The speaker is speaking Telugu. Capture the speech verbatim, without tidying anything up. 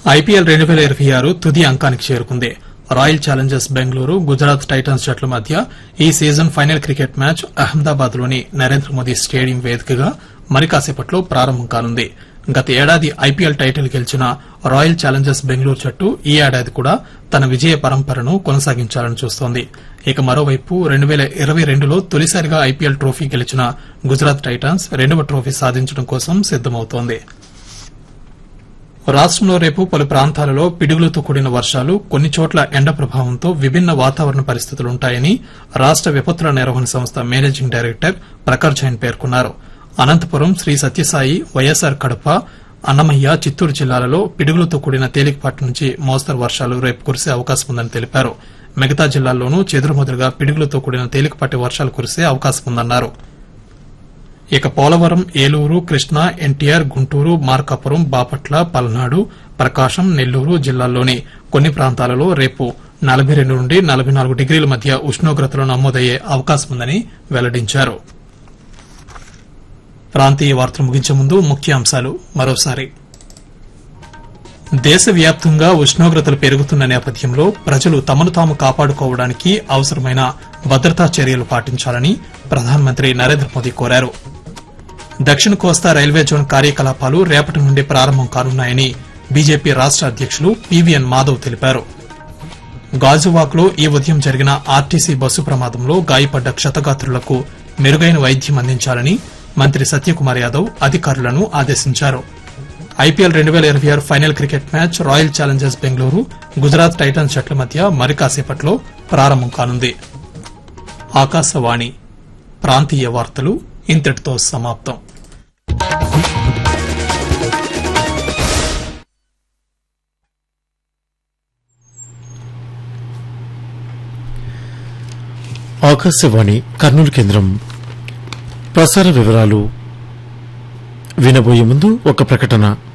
ఐపీఎల్ రెండు పేల ఇరవై ఆరు తుది అంకానికి చేరుకుంది. Royal Challengers Bengaluru, Gujarat Titans జట్ల మధ్య ఈ season final cricket match Ahmedabad లోని నరేంద్ర మోదీ స్టేడియం వేదికగా మరి కాసేపట్లో ప్రారంభం కానుంది. గత ఏడాది ఐపీఎల్ టైటిల్ గెలిచిన రాయల్ ఛాలెంజర్స్ బెంగళూరు జట్టు ఈ ఏడాది కూడా తన విజయ పరంపరను కొనసాగించాలని చూస్తోంది. ఇక మరోవైపు రెండు పేల ఇరవై రెండులో తొలిసారిగా ఐపీఎల్ ట్రోఫీ గెలిచిన గుజరాత్ టైటన్స్ రెండవ ట్రోఫీ సాధించడం కోసం సిద్దమవుతోంది. రాష్టంలో రేపు పలు ప్రాంతాలలో పిడుగులతో కూడిన వర్షాలు, కొన్ని చోట్ల ఎండ ప్రభావంతో విభిన్న వాతావరణ పరిస్థితులుంటాయని రాష్ట విపత్తుల నిర్వహణ సంస్థ మేనేజింగ్ డైరెక్టర్ ప్రఖర్ జైన్ పేర్కొన్నారు. అనంతపురం, శ్రీ సత్యసాయి, వైఎస్సార్ కడప, అన్నమయ్య, చిత్తూరు జిల్లాలలో పిడుగులతో కూడిన తేలికపాటి నుంచి మోస్తరు వర్షాలు రేపు కురిసే అవకాశం ఉందని తెలిపారు. మిగతా జిల్లాల్లోనూ చెదురుమదురుగా పిడుగులతో కూడిన తేలికపాటి వర్షాలు కురిసే అవకాశం ఉందన్నారు. ఇక పోలవరం, ఏలూరు, కృష్ణా, ఎన్టీఆర్, గుంటూరు, మార్కాపురం, బాపట్ల, పల్నాడు, ప్రకాశం, నెల్లూరు జిల్లాల్లోని కొన్ని ప్రాంతాలలో రేపు నలభై రెండు నుండి నలభై నాలుగు డిగ్రీల మధ్య ఉష్ణోగ్రతలు నమోదయ్యే అవకాశం ఉందని వెల్లడించారు. ప్రాంతీయ వార్తలు ముగించే ముందు ముఖ్యాంశాలు మరోసారి. దేశవ్యాప్తంగా ఉష్ణోగ్రతలు పెరుగుతున్న నేపథ్యంలో ప్రజలు తమను తాము కాపాడుకోవడానికి అవసరమైన భద్రతా చర్యలు పాటించాలని ప్రధానమంత్రి నరేంద్ర మోదీ కోరారు. దక్షిణ కోస్తా రైల్వే జోన్ కార్యకలాపాలు రేపటి నుండి ప్రారంభం కానున్నాయని బీజేపీ రాష్ట అధ్యకులు పీవీఎన్ మాధవ్ తెలిపారు. గాజువాక్ లో ఈ ఉదయం జరిగిన ఆర్టీసీ బస్సు ప్రమాదంలో గాయపడ్డ క్షతగాత్రులకు మెరుగైన వైద్యం అందించాలని మంత్రి సత్యకుమార్ యాదవ్ అధికారులను ఆదేశించారు. ఐపీఎల్ రెండు పేల ఇరవై ఆరు final cricket match royal Challengers Bengaluru, Gujarat Titans జట్ల మధ్య మరి కాసేపట్లో ప్రారంభం కానుంది. ఆకాశవాణి ప్రాంతీయ వార్తలు ఇంతటితో సమాప్తం. ఆకాశవాణి కర్నూలు కేంద్రం. ప్రసార వివరాలు వినబోయే ముందు ఒక ప్రకటన.